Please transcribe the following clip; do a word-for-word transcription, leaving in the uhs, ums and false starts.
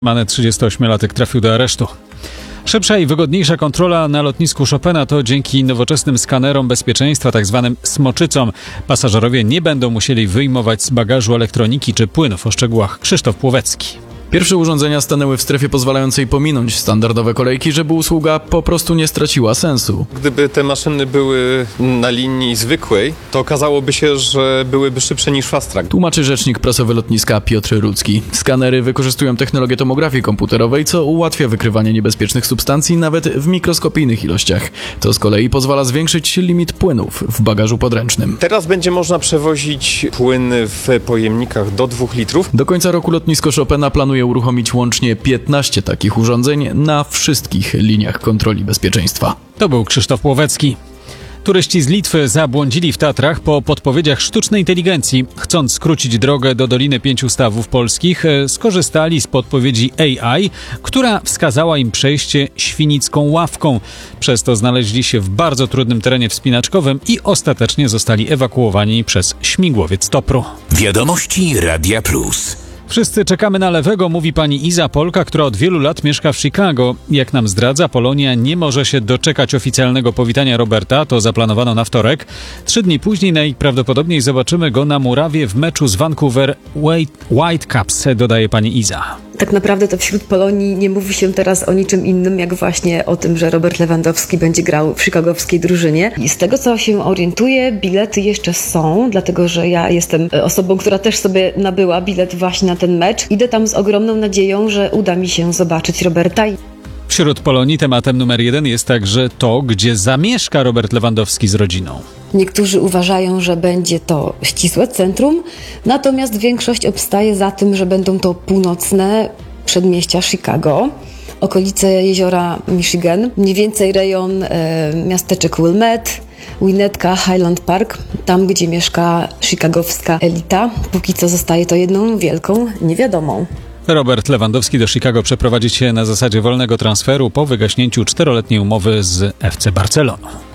Many trzydziestoośmiolatek trafił do aresztu. Szybsza i wygodniejsza kontrola na lotnisku Chopina to dzięki nowoczesnym skanerom bezpieczeństwa, tzw. smoczycom. Pasażerowie nie będą musieli wyjmować z bagażu elektroniki czy płynów. O szczegółach Krzysztof Płowecki. Pierwsze urządzenia stanęły w strefie pozwalającej pominąć standardowe kolejki, żeby usługa po prostu nie straciła sensu. Gdyby te maszyny były na linii zwykłej, to okazałoby się, że byłyby szybsze niż fast track. Tłumaczy rzecznik prasowy lotniska Piotr Rudzki. Skanery wykorzystują technologię tomografii komputerowej, co ułatwia wykrywanie niebezpiecznych substancji nawet w mikroskopijnych ilościach. To z kolei pozwala zwiększyć limit płynów w bagażu podręcznym. Teraz będzie można przewozić płyny w pojemnikach do dwóch litrów. Do końca roku lotnisko Chopina planuje uruchomić łącznie piętnaście takich urządzeń na wszystkich liniach kontroli bezpieczeństwa. To był Krzysztof Płowecki. Turyści z Litwy zabłądzili w Tatrach po podpowiedziach sztucznej inteligencji. Chcąc skrócić drogę do Doliny Pięciu Stawów Polskich, skorzystali z podpowiedzi A I, która wskazała im przejście Świnicką Ławką. Przez to znaleźli się w bardzo trudnym terenie wspinaczkowym i ostatecznie zostali ewakuowani przez śmigłowiec Topru. Wiadomości Radia Plus. Wszyscy czekamy na lewego, mówi pani Iza, Polka, która od wielu lat mieszka w Chicago. Jak nam zdradza, Polonia nie może się doczekać oficjalnego powitania Roberta, to zaplanowano na wtorek. Trzy dni później najprawdopodobniej zobaczymy go na murawie w meczu z Vancouver Whitecaps, dodaje pani Iza. Tak naprawdę to wśród Polonii nie mówi się teraz o niczym innym, jak właśnie o tym, że Robert Lewandowski będzie grał w chicagowskiej drużynie. I z tego, co się orientuję, bilety jeszcze są, dlatego że ja jestem osobą, która też sobie nabyła bilet właśnie na ten mecz. Idę tam z ogromną nadzieją, że uda mi się zobaczyć Roberta. Wśród Polonii tematem numer jeden jest także to, gdzie zamieszka Robert Lewandowski z rodziną. Niektórzy uważają, że będzie to ścisłe centrum, natomiast większość obstaje za tym, że będą to północne przedmieścia Chicago, okolice jeziora Michigan, mniej więcej rejon e, miasteczek Wilmette, Winnetka, Highland Park, tam gdzie mieszka chicagowska elita. Póki co zostaje to jedną wielką niewiadomą. Robert Lewandowski do Chicago przeprowadzi się na zasadzie wolnego transferu po wygaśnięciu czteroletniej umowy z F C Barceloną.